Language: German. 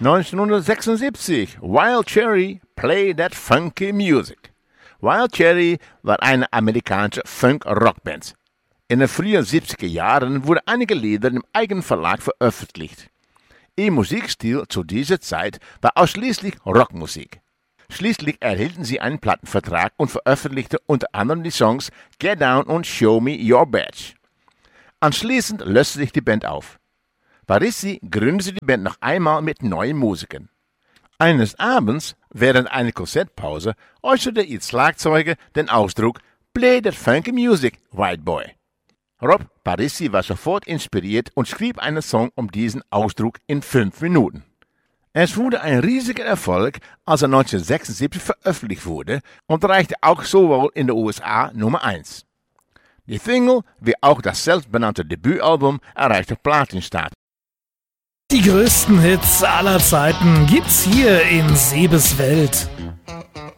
1976, Wild Cherry, Play That Funky Music. Wild Cherry war eine amerikanische Funk-Rockband. In den frühen 70er Jahren wurden einige Lieder im eigenen Verlag veröffentlicht. Ihr Musikstil zu dieser Zeit war ausschließlich Rockmusik. Schließlich erhielten sie einen Plattenvertrag und veröffentlichten unter anderem die Songs Get Down und Show Me Your Badge. Anschließend löste sich die Band auf. Parisi gründete die Band noch einmal mit neuen Musikern. Eines Abends, während einer Konzertpause, äußerte ihr Schlagzeuger den Ausdruck Play that funky music, white boy. Rob Parisi war sofort inspiriert und schrieb einen Song um diesen Ausdruck in 5 Minuten. Es wurde ein riesiger Erfolg, als er 1976 veröffentlicht wurde und erreichte auch sowohl in den USA Nummer 1. Die Single, wie auch das selbstbenannte Debütalbum, erreichte Platinstatus. Die größten Hits aller Zeiten gibt's hier in Sebes Welt.